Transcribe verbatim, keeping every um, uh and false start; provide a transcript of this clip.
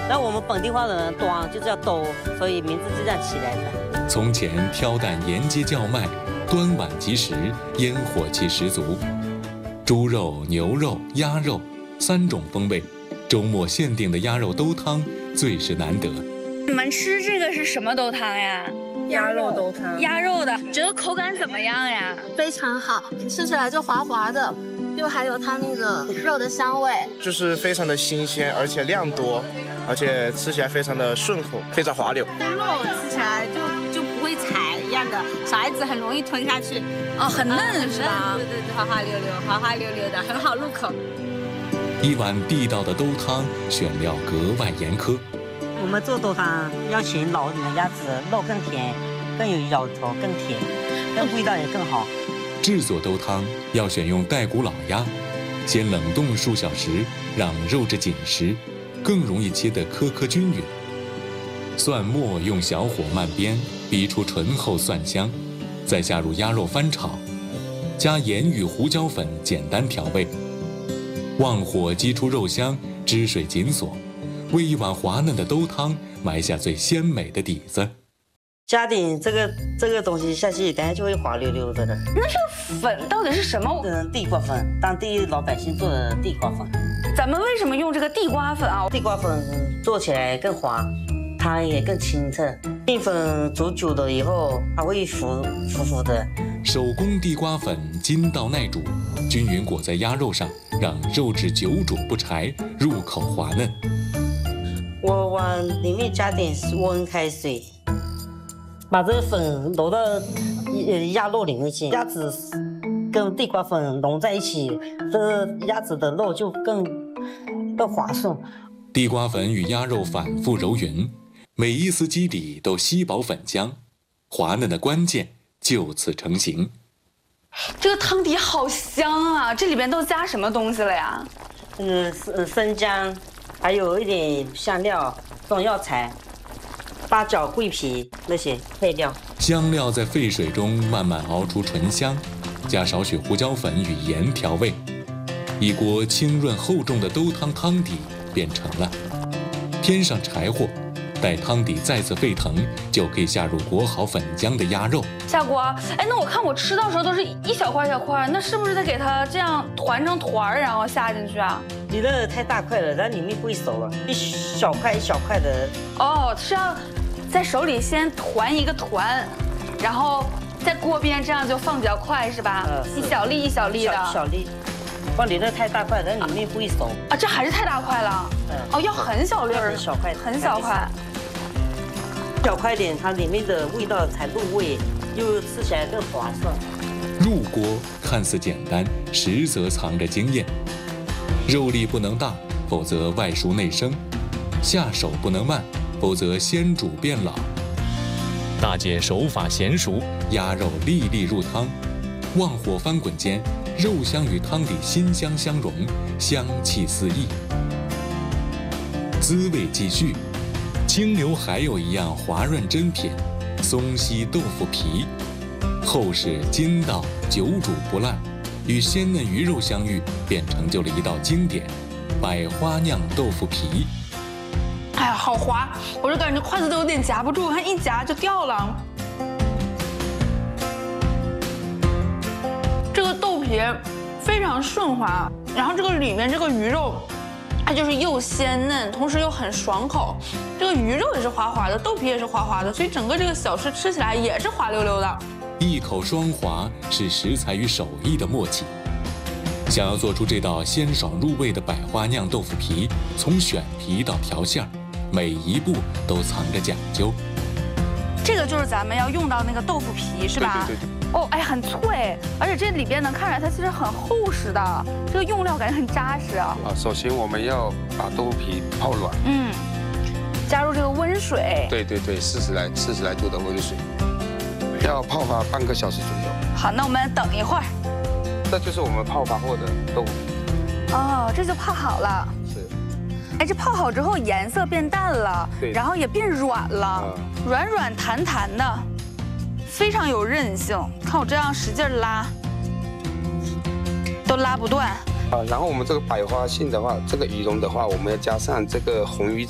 那我们本地话的端就叫兜，所以名字就这样起来的。 从前挑担沿街叫卖，端碗即食，烟火气十足。猪肉、牛肉、鸭肉三种风味，周末限定的鸭肉兜汤最是难得。 你们吃这个是什么兜汤呀？ 鸭肉兜汤。 鸭肉的，觉得口感怎么样呀？ 非常好，吃起来就滑滑的。就还有它那个肉的香味， 就是非常的新鲜，而且量多，而且吃起来非常的顺口，非常滑溜。 肉吃起来就就不会柴一样的，小孩子很容易吞下去。 哦，很嫩是吧？ 对对对，滑滑溜溜，滑滑溜溜的，很好入口。 一碗地道的兜汤，选料格外严苛。 我们做兜汤要选老一点的鸭子，肉更甜，更有咬头，更甜，更味道也更好。 制作兜汤要选用带骨老鸭，先冷冻数小时，让肉质紧实，更容易切得颗颗均匀。蒜末用小火慢煸，逼出醇厚蒜香，再下入鸭肉翻炒，加盐与胡椒粉简单调味，旺火激出肉香，汁水紧锁，为一碗滑嫩的兜汤埋下最鲜美的底子。 加点这个这个东西下去，等下就会滑溜溜的了。 那这个粉到底是什么？ 嗯，地瓜粉，当地老百姓做的地瓜粉。 咱们为什么用这个地瓜粉啊？ 地瓜粉做起来更滑，汤也更清澈。面粉煮久了以后，它会浮浮浮的。 手工地瓜粉筋道耐煮，均匀裹在鸭肉上，让肉质久煮不柴，入口滑嫩。 我往里面加点温开水。把这个粉揉到鸭肉里面去，鸭子跟地瓜粉融在一起，这个鸭子的肉就更更滑顺。 地瓜粉与鸭肉反复揉匀，每一丝肌理都吸饱粉浆，滑嫩的关键就此成型。 这个汤底好香啊！这里边都加什么东西了呀？ 嗯，生姜，还有一点香料、中药材。八角、桂皮那些配料， 香料在沸水中慢慢熬出醇香，加少许胡椒粉与盐调味，一锅清润厚重的兜汤汤底便成了。添上柴火，待汤底再次沸腾，就可以下入裹好粉浆的鸭肉。 下锅，哎，那我看我吃到时候都是一小块一小块，那是不是得给它这样团成团儿，然后下进去啊？ 你那太大块了，它里面不会熟了，一小块一小块的。 哦，是要在手里先团一个团，然后在锅边这样就放比较快是吧？ 呃、 一小粒一小粒的。 小, 小粒，不然你那太大块，它里面不会熟。 啊，这还是太大块了。嗯、哦，要很小粒儿， 小块， 很小块。 小块点，它里面的味道才入味，又吃起来更滑顺。 入锅看似简单，实则藏着经验。肉粒不能大，否则外熟内生；下手不能慢，否则先煮变老。大姐手法娴熟，鸭肉粒粒入汤，旺火翻滚间，肉香与汤底馨香相融，香气四溢。滋味继续，清流还有一样滑润珍品——松溪豆腐皮，厚实筋道，久煮不烂。与鲜嫩鱼肉相遇，便成就了一道经典——百花酿豆腐皮。 哎呀，好滑！我就感觉筷子都有点夹不住，看一夹就掉了。这个豆皮非常顺滑，然后这个里面这个鱼肉，它就是又鲜嫩，同时又很爽口。这个鱼肉也是滑滑的，豆皮也是滑滑的，所以整个这个小吃吃起来也是滑溜溜的。 一口双滑是食材与手艺的默契。想要做出这道鲜爽入味的百花酿豆腐皮，从选皮到调馅儿，每一步都藏着讲究。 这个就是咱们要用到那个豆腐皮是吧？ 对对对。 哦，哎，很脆，而且这里边能看出来它其实很厚实的，这个用料感觉很扎实啊。 啊，首先我们要把豆腐皮泡软。 嗯。加入这个温水。 对对对，四十来四十来度的温水。要泡发半个小时左右。 好，那我们等一会儿。 这就是我们泡发后的豆腐皮。 哦，这就泡好了。 是。 哎，这泡好之后颜色变淡了， 对， 然后也变软了，嗯、软软弹弹的，非常有韧性。看我这样使劲拉，都拉不断。 啊，然后我们这个百花杏的话，这个鱼蓉的话，我们要加上这个红鱼。